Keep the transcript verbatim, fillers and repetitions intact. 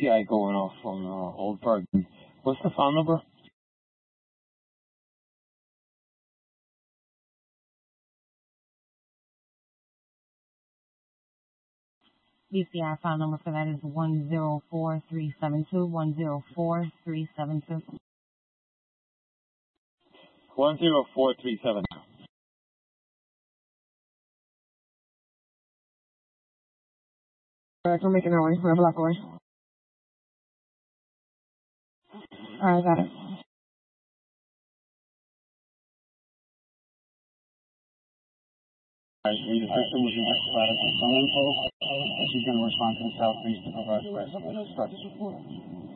T I going off on uh, Old Bergen. What's the phone number? B C I file number for that is one zero four three seven two, one zero four three seven two. one zero four three seven. Alright, we're making our way. We're a block away. Alright, got it. Alright, we the system was investigated for some info. She's going to respond to the southeast of our express.